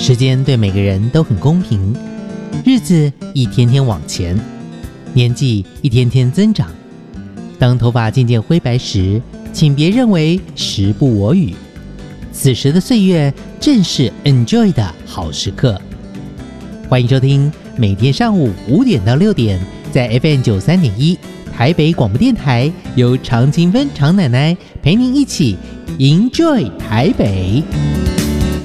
时间对每个人都很公平，日子一天天往前，年纪一天天增长。当头发渐渐灰白时，请别认为时不我与，此时的岁月正是 enjoy 的好时刻。欢迎收听每天上午5点到6点，在 FM 93.1台北广播电台，由常青芬常奶奶陪您一起 enjoy 台北。